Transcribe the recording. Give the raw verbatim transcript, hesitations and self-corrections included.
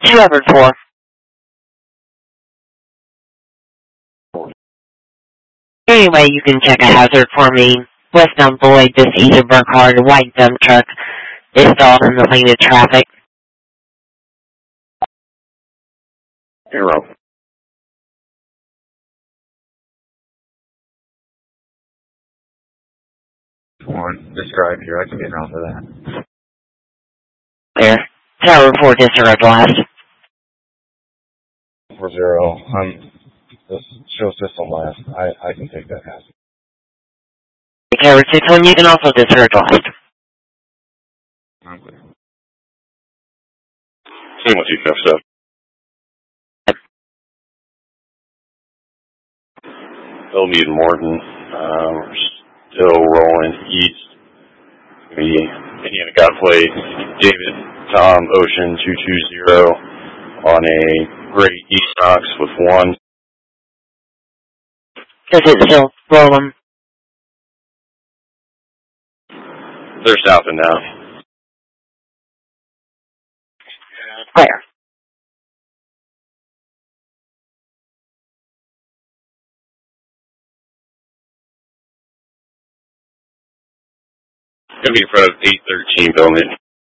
two Everett four. Anyway, you can check a hazard for me. Westbound Boyd, this Easterburg car, the white dump truck is stalled in the lane of traffic. Zero. One, describe here. I can get off of that. Clear. Tower four, disregard last. Four zero. Um, this show system last. I, I can take that hazard. Tower six one, you can also disregard last. I'm clear. See what you cuffs up. Bellevue and Morton, um, are still rolling east. We, Indiana Godfrey, David, Tom, Ocean two two zero on a great Equinox with one. Does it still roll them? They're southing now. Clear. Gonna be in front of eight thirteen Bellman.